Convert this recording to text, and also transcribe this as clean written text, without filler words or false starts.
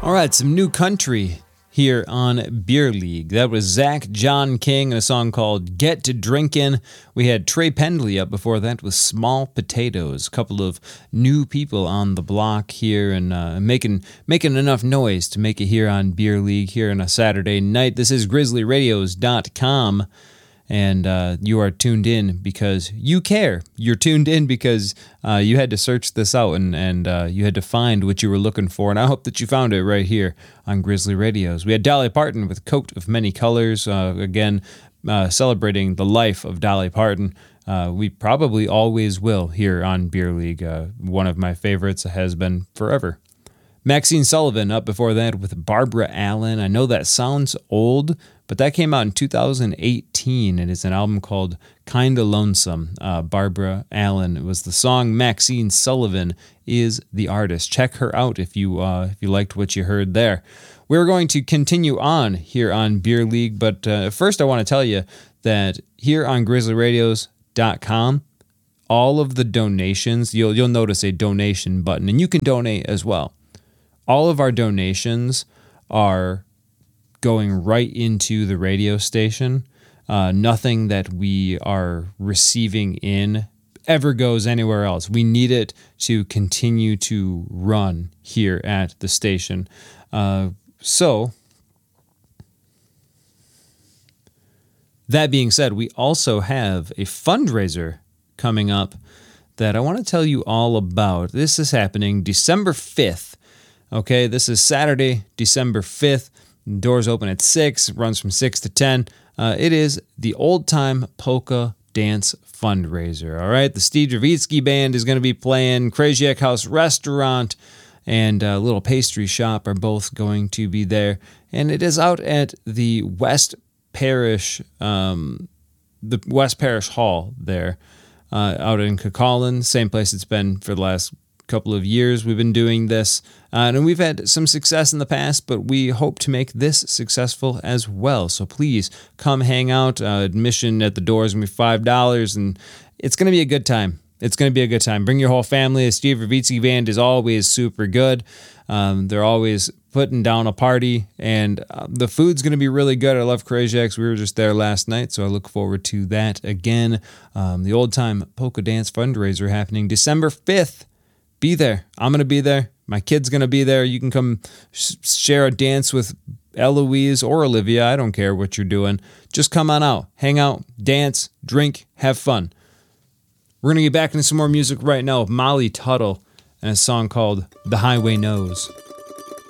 All right, some new country here on Beer League. That was Zach John King and a song called Get to Drinkin'. We had Trey Pendley up before that with Small Potatoes. A couple of new people on the block here and making enough noise to make it here on Beer League here on a Saturday night. This is GrizzlyRadios.com. And you are tuned in because you care. You're tuned in because you had to search this out and you had to find what you were looking for. And I hope that you found it right here on Grizzly Radios. We had Dolly Parton with Coat of Many Colors, again, celebrating the life of Dolly Parton. We probably always will here on Beer League. One of my favorites, has been forever. Maxine Sullivan up before that with Barbara Allen. I know that sounds old, but that came out in 2018. It is an album called Kinda Lonesome. Barbara Allen was the song. Maxine Sullivan is the artist. Check her out if you liked what you heard there. We're going to continue on here on Beer League, but first I want to tell you that here on GrizzlyRadios.com, all of the donations, you'll notice a donation button, and you can donate as well. All of our donations are going right into the radio station. Nothing that we are receiving in ever goes anywhere else. We need it to continue to run here at the station. So, that being said, we also have a fundraiser coming up that I want to tell you all about. This is happening December 5th. Okay, this is Saturday, December 5th. Doors open at 6, runs from 6 to 10. It is the Old Time Polka Dance Fundraiser, all right? The Steve Dravitsky Band is going to be playing. Krasiak House Restaurant and Little Pastry Shop are both going to be there. And it is out at the West Parish Hall there, out in Cucullin, same place it's been for the last couple of years. We've been doing this, and we've had some success in the past, but we hope to make this successful as well. So please come hang out. Admission at the door is going to be $5, and it's going to be a good time. It's going to be a good time. Bring your whole family. The Steve Dravitsky Band is always super good. They're always putting down a party, and the food's going to be really good. I love Krasiak's. We were just there last night, so I look forward to that again. The Old Time Polka Dance Fundraiser happening December 5th. Be there. I'm going to be there. My kid's going to be there. You can come share a dance with Eloise or Olivia. I don't care what you're doing. Just come on out. Hang out, dance, drink, have fun. We're going to get back into some more music right now with Molly Tuttle and a song called The Highway Knows.